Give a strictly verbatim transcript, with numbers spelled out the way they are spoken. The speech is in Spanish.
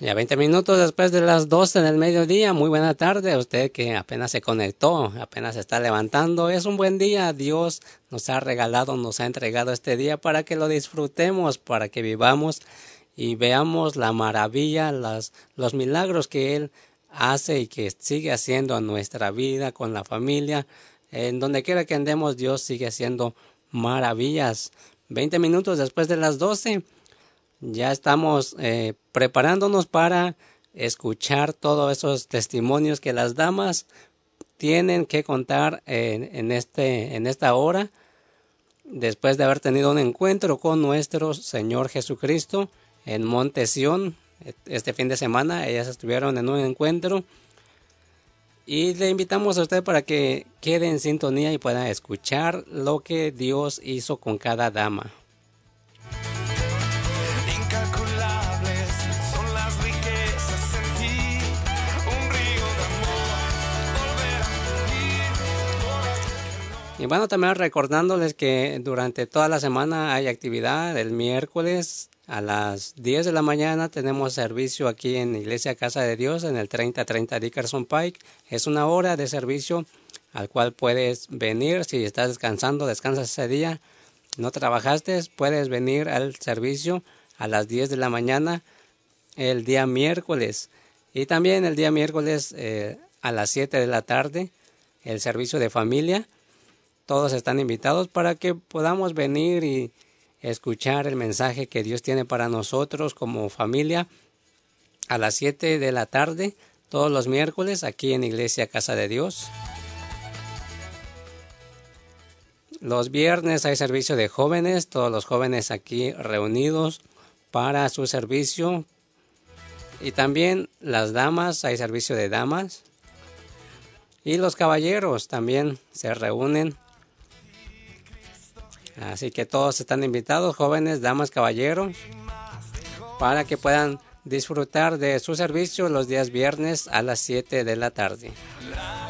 Ya veinte minutos después de las doce del mediodía. Muy buena tarde a usted que apenas se conectó, apenas se está levantando. Es un buen día. Dios nos ha regalado, nos ha entregado este día para que lo disfrutemos, para que vivamos y veamos la maravilla, las, los milagros que Él hace y que sigue haciendo en nuestra vida, con la familia. En donde quiera que andemos, Dios sigue haciendo maravillas. veinte minutos después de las doce. Ya estamos eh, preparándonos para escuchar todos esos testimonios que las damas tienen que contar en, en, este, en esta hora, después de haber tenido un encuentro con nuestro Señor Jesucristo en Monte Sión. Este fin de semana ellas estuvieron en un encuentro y le invitamos a usted para que quede en sintonía y pueda escuchar lo que Dios hizo con cada dama. Y bueno, también recordándoles que durante toda la semana hay actividad. El miércoles a las diez de la mañana tenemos servicio aquí en Iglesia Casa de Dios en el treinta treinta Dickerson Pike. Es una hora de servicio al cual puedes venir. Si estás descansando, descansas ese día, no trabajaste, puedes venir al servicio a las diez de la mañana el día miércoles. Y también el día miércoles eh, a las siete de la tarde el servicio de familia. Todos están invitados para que podamos venir y escuchar el mensaje que Dios tiene para nosotros como familia a las siete de la tarde, todos los miércoles, aquí en Iglesia Casa de Dios. Los viernes hay servicio de jóvenes, todos los jóvenes aquí reunidos para su servicio. Y también las damas, hay servicio de damas. Y los caballeros también se reúnen. Así que todos están invitados, jóvenes, damas, caballeros, para que puedan disfrutar de su servicio los días viernes a las siete de la tarde.